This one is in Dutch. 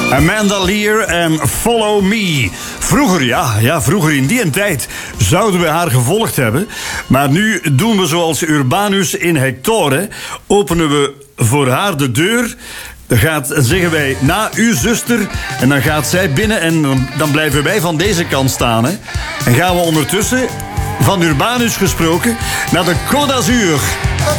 Amanda Lear en Follow Me. Vroeger in die tijd zouden we haar gevolgd hebben. Maar nu doen we zoals Urbanus in Hector. Openen we voor haar de deur. Dan zeggen wij, na uw zuster. En dan gaat zij binnen en dan blijven wij van deze kant staan. Hè. En gaan we ondertussen, van Urbanus gesproken, naar de Côte d'Azur.